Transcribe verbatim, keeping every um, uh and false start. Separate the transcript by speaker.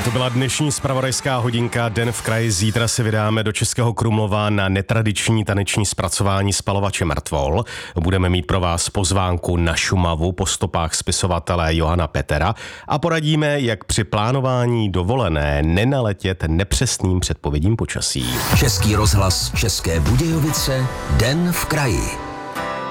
Speaker 1: To byla dnešní zpravodajská hodinka Den v kraji. Zítra se vydáme do Českého Krumlova na netradiční taneční zpracování spalovače mrtvol. Budeme mít pro vás pozvánku na Šumavu po stopách spisovatele Johana Petera a poradíme, jak při plánování dovolené nenaletět nepřesným předpovědím počasí.
Speaker 2: Český rozhlas České Budějovice. Den v kraji.